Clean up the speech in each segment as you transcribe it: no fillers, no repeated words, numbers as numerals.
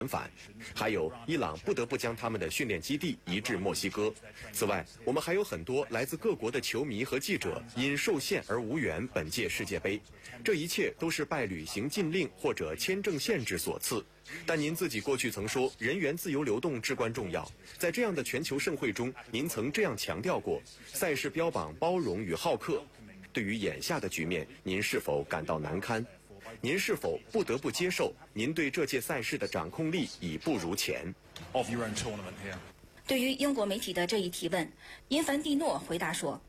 返，还有伊朗不得不将他们的训练基地移至墨西哥。此外，我们还有很多来自各国的球迷和记者因受限而无缘本届世界杯，这一切都是拜旅行禁令或者签证限制所赐。但您自己过去曾说，人员自由流动至关重要。在这样的全球盛会中，您曾这样强调过：赛事标榜包容与好客。对于眼下的局面，您是否感到难堪？您是否不得不接受您对这届赛事的掌控力已不如前？ 对于英国媒体的这一提问，因凡蒂诺回答说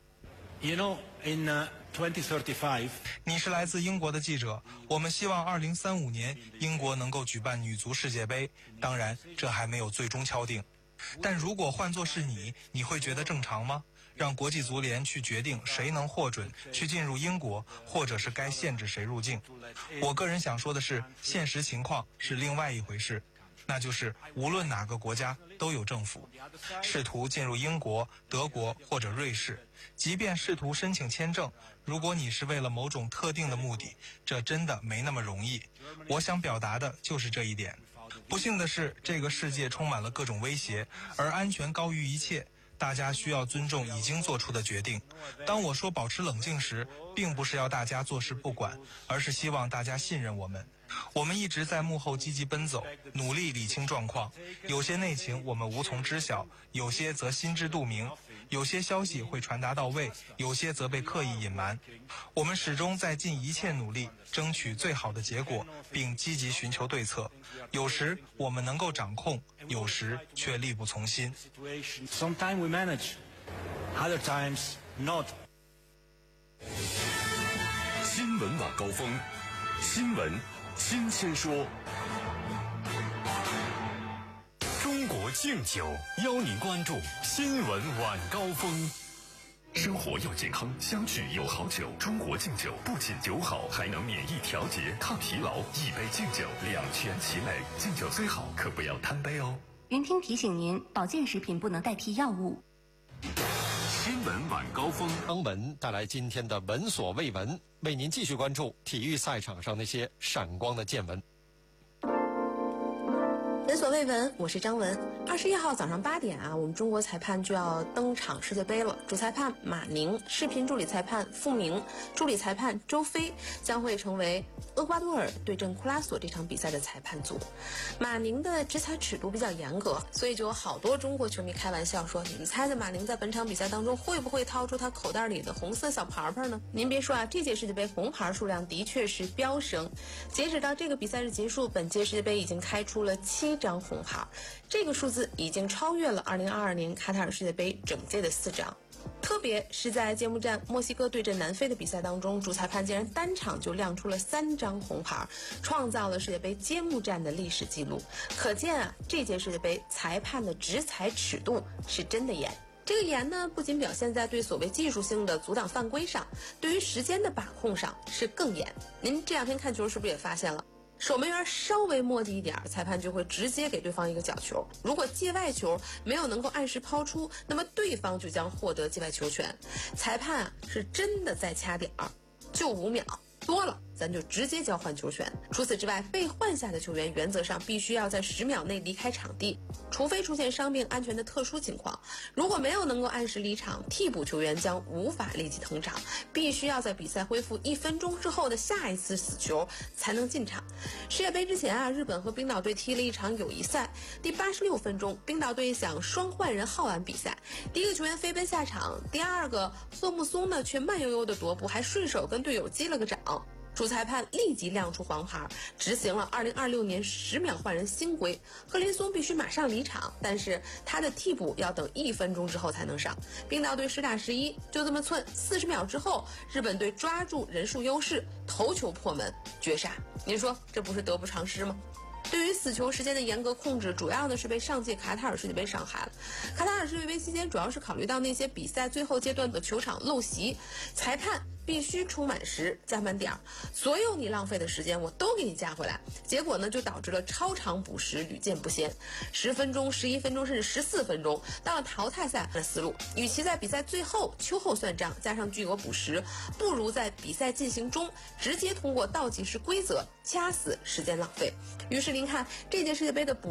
你是来自英国的记者，我们希望2035年英国能够举办女足世界杯，当然这还没有最终敲定。但如果换作是你会觉得正常吗？让国际足联去决定谁能获准去进入英国，或者是该限制谁入境？我个人想说的是，现实情况是另外一回事，那就是无论哪个国家都有政府试图进入英国、德国或者瑞士，即便试图申请签证，如果你是为了某种特定的目的，这真的没那么容易。我想表达的就是这一点。不幸的是，这个世界充满了各种威胁，而安全高于一切。大家需要尊重已经做出的决定。当我说保持冷静时，并不是要大家坐视不管，而是希望大家信任我们。我们一直在幕后积极奔走，努力理清状况。有些内情我们无从知晓，有些则心知肚明，有些消息会传达到位，有些则被刻意隐瞒。我们始终在尽一切努力争取最好的结果，并积极寻求对策。有时我们能够掌控，有时却力不从心。 Sometimes we manage, other times not. 新闻晚高峰，新闻新鲜说。中国敬酒邀您关注新闻晚高峰。生活要健康，相聚有好酒。中国敬酒不仅酒好，还能免疫调节、抗疲劳。一杯敬酒，两全其美。敬酒虽好，可不要贪杯哦。 云听提醒您，保健食品不能代替药物。 新闻晚高峰， 登门带来今天的闻所未闻，为您继续关注体育赛场上那些闪光的见闻。 闻所未闻，我是张文。21号早上8点啊，我们中国裁判就要登场世界杯了。主裁判马宁、视频助理裁判傅明、助理裁判周飞将会成为厄瓜多尔对阵库拉索这场比赛的裁判组。马宁的执裁尺度比较严格，所以就有好多中国球迷开玩笑说，你们猜猜马宁在本场比赛当中会不会掏出他口袋里的红色小牌牌呢？您别说啊，这届世界杯红牌数量的确是飙升。截止到这个比赛日结束，本届世界杯已经开出了7张红牌，这个数字已经超越了2022年卡塔尔世界杯整届的4张。特别是在揭幕战墨西哥对阵南非的比赛当中，主裁判竟然单场就亮出了3张红牌，创造了世界杯揭幕战的历史记录。可见啊，这届世界杯裁判的执裁尺度是真的严。这个严呢，不仅表现在对所谓技术性的阻挡犯规上，对于时间的把控上是更严。您这2天看球是不是也发现了？守门员稍微磨叽一点，裁判就会直接给对方一个角球。如果界外球没有能够按时抛出，那么对方就将获得界外球权。裁判啊，是真的在掐点儿，就5秒，多了咱就直接交换球权。除此之外，被换下的球员原则上必须要在10秒内离开场地，除非出现伤病安全的特殊情况。如果没有能够按时离场，替补球员将无法立即登场，必须要在比赛恢复1分钟之后的下一次死球才能进场。世界杯之前啊，日本和冰岛队踢了一场友谊赛，第86分钟，冰岛队想双换人耗完比赛，第一个球员飞奔下场，第二个贺木松呢却慢悠悠的踱步，还顺手跟队友击了个掌。主裁判立即亮出黄牌，执行了2026年10秒换人新规。贺林松必须马上离场，但是他的替补要等1分钟之后才能上。冰岛队10打11，就这么寸，40秒之后，日本队抓住人数优势，头球破门，绝杀。您说这不是得不偿失吗？对于死球时间的严格控制，主要呢是被上届卡塔尔世界杯伤害了。卡塔尔世界杯期间，主要是考虑到那些比赛最后阶段的球场陋习，裁判必须充满时加满点儿，所有你浪费的时间我都给你加回来。结果呢，就导致了超长补时屡见不鲜，10分钟、11分钟甚至14分钟。到了淘汰赛的思路，与其在比赛最后秋后算账加上巨额补时，不如在比赛进行中直接通过倒计时规则掐死时间浪费。于是您看，这届世界杯的补